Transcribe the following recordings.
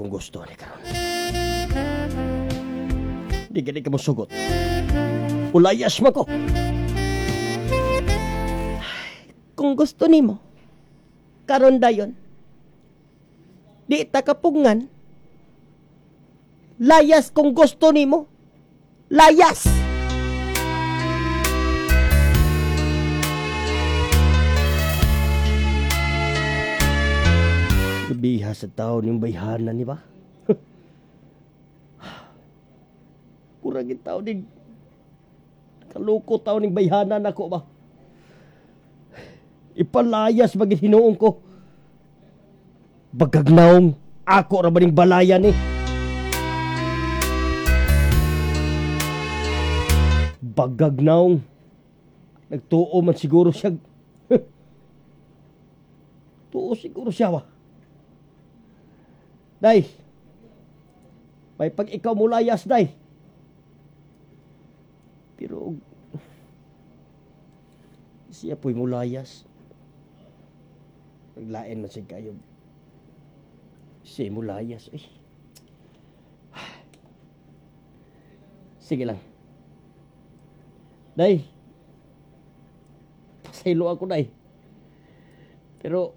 akong gusto ni karon. Di gani ka mo sugot. Ulayas mo ko. Kung gusto nimo, karon dayon. Di ta kapungan. Layas kung gusto nimo. Layas! Biha sa tao ng bayhanan, di ba? Kurang tao din. Kaluko tao ng bayhanan ako ba? Ipalayas bagit hinuong ko. Bagagnaong ako ra ba ning balayan ni? Bagagnaong nagtuo man siguro siya. Tuo siguro siya ba? Day, may pag ikaw mulayas, day. Pero siya po'y mulayas. Naglain man siya kayo. Siya mulayas. Ay. Sige lang. Day, pasaylo ako, day. Pero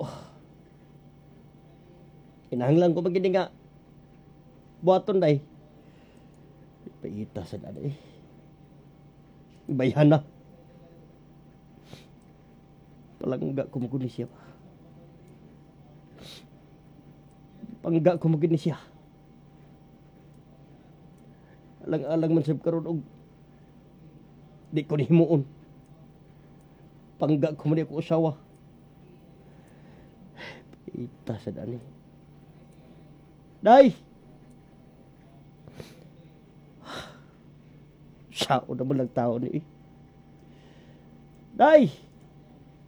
inahanglan ko magiging nga buhaton, day. Paita sa dada eh. Bayhan na. Palangga ko maguni siya. Pangga ko maguni siya. Alang-alang man sab karon og di ko nihimuon. Pangga ko man ako usawa. Paita sa dada eh. Day! Sao naman lang tao ni. Day!